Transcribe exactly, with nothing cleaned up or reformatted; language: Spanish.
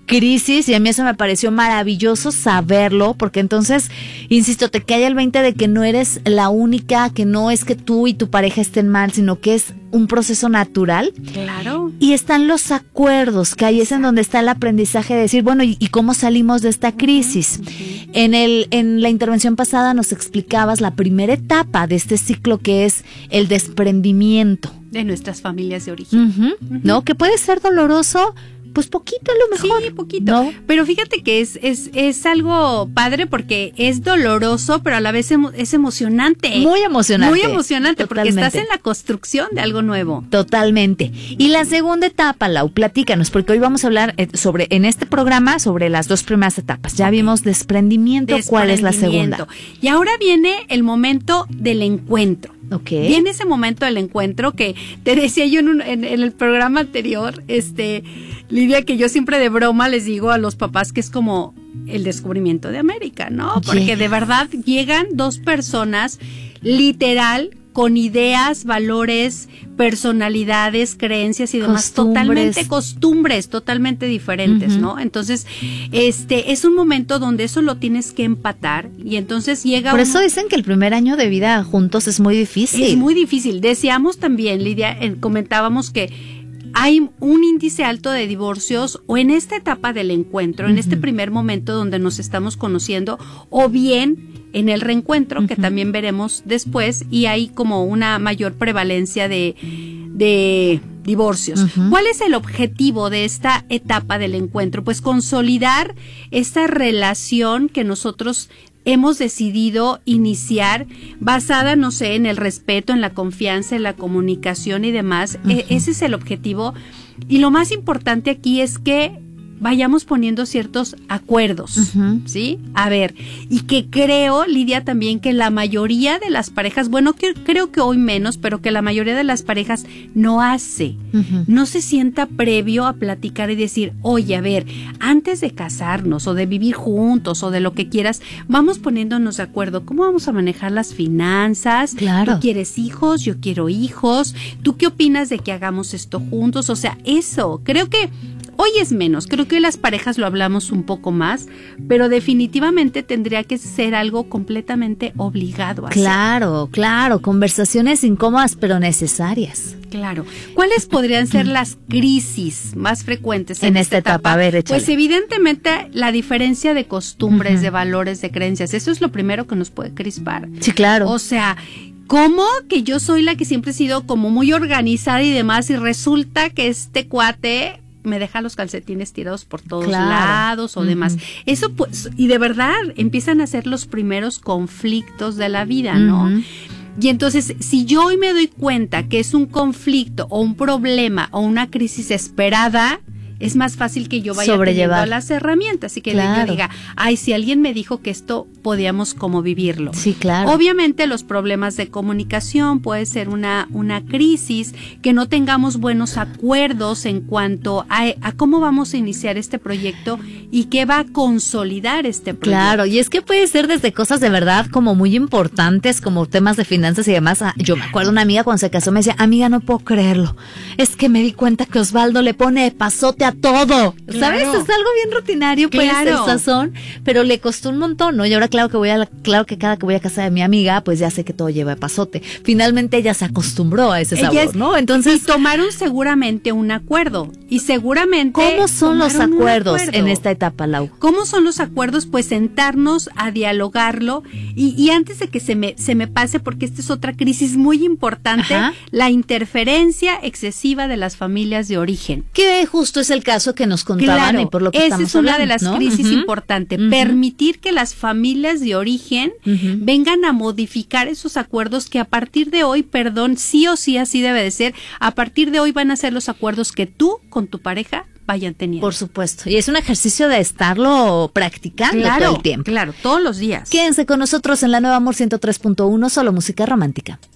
crisis, y a mí eso me pareció maravilloso saberlo, porque entonces, insisto, te cae el veinte de que no eres la única, que no es que tú y tu pareja estén mal, sino que es un proceso natural. Claro. Y están los acuerdos, que ahí es en donde está el aprendizaje de decir, bueno, ¿y, y cómo salimos de esta crisis? Uh-huh. En el en la intervención pasada nos explicabas la primera etapa de este ciclo, que es el desprendimiento de nuestras familias de origen. Uh-huh. Uh-huh. ¿No? Que puede ser doloroso, pues poquito a lo mejor. Sí, poquito. ¿No? Pero fíjate que es, es, es algo padre porque es doloroso, pero a la vez emo- es emocionante. Muy emocionante. Muy emocionante. Totalmente. Porque estás en la construcción de algo nuevo. Totalmente. Y la segunda etapa, Lau, platícanos, porque hoy vamos a hablar sobre, en este programa, sobre las dos primeras etapas. Ya vimos desprendimiento, desprendimiento. ¿Cuál es la segunda? Y ahora viene el momento del encuentro. Okay. Viene ese momento del encuentro que te decía yo en, un, en, en el programa anterior, este, Lidia, que yo siempre de broma les digo a los papás que es como el descubrimiento de América, ¿no? Porque yeah. de verdad llegan dos personas literal con ideas, valores, personalidades, creencias y demás, costumbres. totalmente costumbres, totalmente diferentes, uh-huh. ¿no? Entonces, este es un momento donde eso lo tienes que empatar y entonces llega. Por uno, eso dicen que el primer año de vida juntos es muy difícil. Es muy difícil. Decíamos también, Lidia, eh, comentábamos que hay un índice alto de divorcios o en esta etapa del encuentro, uh-huh. en este primer momento donde nos estamos conociendo, o bien en el reencuentro, uh-huh. que también veremos después, y hay como una mayor prevalencia de, de divorcios. Uh-huh. ¿Cuál es el objetivo de esta etapa del encuentro? Pues consolidar esta relación que nosotros hemos decidido iniciar basada, no sé, en el respeto, en la confianza, en la comunicación y demás. Uh-huh. E- ese es el objetivo. Y lo más importante aquí es que vayamos poniendo ciertos acuerdos, uh-huh. ¿sí? A ver, y que creo, Lidia, también que la mayoría de las parejas, bueno, que, creo que hoy menos, pero que la mayoría de las parejas no hace, uh-huh. no se sienta previo a platicar y decir, oye, a ver, antes de casarnos o de vivir juntos o de lo que quieras, vamos poniéndonos de acuerdo, ¿cómo vamos a manejar las finanzas? Claro. ¿Tú quieres hijos? Yo quiero hijos. ¿Tú qué opinas de que hagamos esto juntos? O sea, eso, creo que hoy es menos, creo que las parejas lo hablamos un poco más, pero definitivamente tendría que ser algo completamente obligado a hacer. Claro, claro, conversaciones incómodas pero necesarias. Claro. ¿Cuáles podrían ser las crisis más frecuentes en, en esta etapa? etapa? A ver, échale. Pues evidentemente la diferencia de costumbres, uh-huh. de valores, de creencias, eso es lo primero que nos puede crispar. Sí, claro. O sea, ¿cómo que yo soy la que siempre he sido como muy organizada y demás y resulta que este cuate me deja los calcetines tirados por todos claro. lados o uh-huh. demás? Eso pues, y de verdad empiezan a ser los primeros conflictos de la vida, ¿no? Uh-huh. Y entonces, si yo hoy me doy cuenta que es un conflicto o un problema o una crisis esperada, es más fácil que yo vaya teniendo las herramientas y que claro. yo diga, ay, si alguien me dijo que esto podíamos como vivirlo. Sí, claro. Obviamente los problemas de comunicación puede ser una, una crisis, que no tengamos buenos acuerdos en cuanto a, a cómo vamos a iniciar este proyecto y qué va a consolidar este proyecto. Claro, y es que puede ser desde cosas de verdad como muy importantes, como temas de finanzas y demás. Yo me acuerdo una amiga cuando se casó me decía, amiga, no puedo creerlo, es que me di cuenta que Osvaldo le pone pasote a todo, claro. ¿sabes? Es algo bien rutinario, pues, claro. el sazón, pero le costó un montón, ¿no? Y ahora claro que voy a la, claro que cada que voy a casa de mi amiga, pues ya sé que todo lleva pasote. Finalmente ella se acostumbró a ese sabor, es, ¿no? Entonces, y tomaron seguramente un acuerdo, y seguramente ¿cómo son los acuerdos en esta etapa, Lau? ¿Cómo son los acuerdos? Pues sentarnos a dialogarlo, y, y antes de que se me, se me pase, porque esta es otra crisis muy importante, ajá. la interferencia excesiva de las familias de origen. Que justo es el caso que nos contaban claro, y por lo que esa estamos es una hablando, de las ¿no? crisis uh-huh. importantes, uh-huh. permitir que las familias de origen uh-huh. vengan a modificar esos acuerdos que a partir de hoy, perdón, sí o sí así debe de ser, a partir de hoy van a ser los acuerdos que tú con tu pareja vayan teniendo. Por supuesto, y es un ejercicio de estarlo practicando claro, todo el tiempo. Claro, todos los días. Quédense con nosotros en La Nueva Amor ciento tres punto uno, solo música romántica.